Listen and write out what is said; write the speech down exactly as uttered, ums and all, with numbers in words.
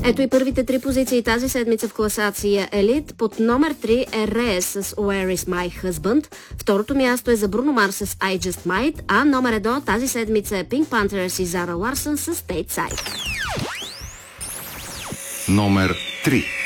Ето и първите три позиции тази седмица в класация Елит. Под номер три е Reyes с Where is my husband. Второто място е за Бруно Марс с I just might, а номер едно тази седмица е Pink Panthers и Zara Larsson с Stateside. Номер три.